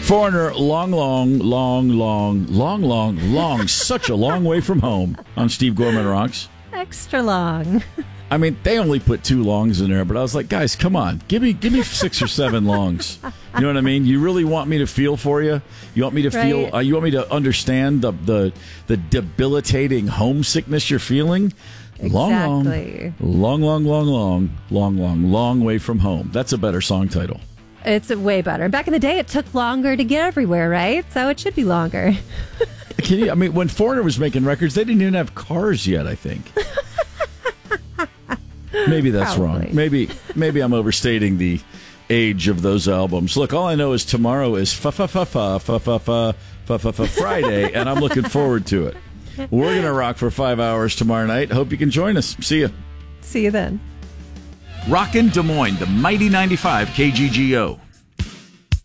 Foreigner, long, such a long way from home on Steve Gorman Rocks. Extra long. I mean, they only put 2 longs in there, but I was like, guys, come on, give me 6 or 7 longs. You know what I mean? You really want me to feel for you? You want me to feel? You want me to understand the debilitating homesickness you're feeling? Exactly. Long way from home. That's a better song title. It's way better. Back in the day, it took longer to get everywhere, right? So it should be longer. I mean, when Foreigner was making records, they didn't even have cars yet, I think. Maybe that's Probably. wrong. Maybe I'm overstating the age of those albums. Look, all I know is tomorrow is Friday, and I'm looking forward to it. We're going to rock for 5 hours tomorrow night. Hope you can join us. See you. See you then. Rockin' Des Moines, the Mighty 95 KGGO.